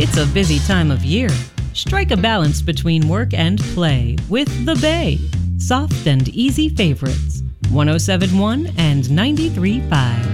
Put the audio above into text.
It's a busy time of year. Strike a balance between work and play with The Bay. Soft and easy favorites. 107.1 and 93.5.